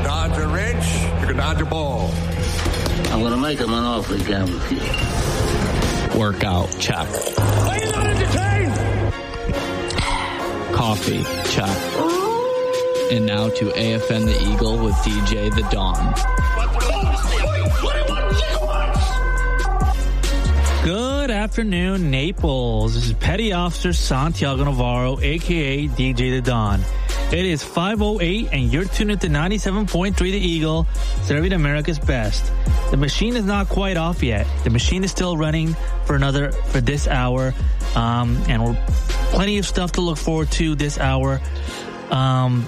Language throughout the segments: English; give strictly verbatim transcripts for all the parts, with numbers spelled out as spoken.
can dodge a wrench, you can dodge a ball. I'm going to make him an offer he can't refuse. Workout, check. Are you not entertained? Coffee, check. And now to A F N the Eagle with D J The Don. Good afternoon, Naples. This is Petty Officer Santiago Navarro, a k a. D J The Don. It is five oh eight, and you're tuned into ninety-seven point three The Eagle, serving America's best. The machine is not quite off yet. The machine is still running for another, for this hour, um, and we're plenty of stuff to look forward to this hour. Um...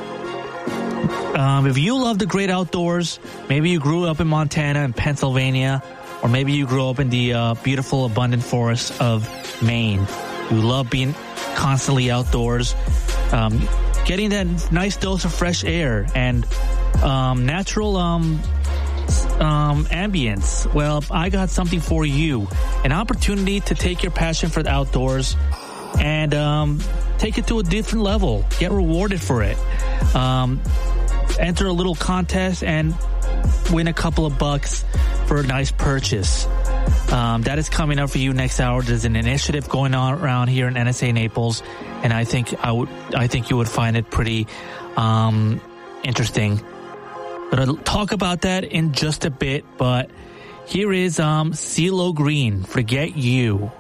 Um, if you love the great outdoors, maybe you grew up in Montana and Pennsylvania, or maybe you grew up in the uh, beautiful, abundant forests of Maine. You love being constantly outdoors, um, getting that nice dose of fresh air and um, natural um, um, ambience. Well, I got something for you. An opportunity to take your passion for the outdoors and um, take it to a different level. Get rewarded for it. Um, enter a little contest and win a couple of bucks for a nice purchase. Um, that is coming up for you next hour. There's an initiative going on around here in N S A Naples, and I think I would, I think you would find it pretty um, interesting. But I'll talk about that in just a bit. But here is um, CeeLo Green, "Forget You."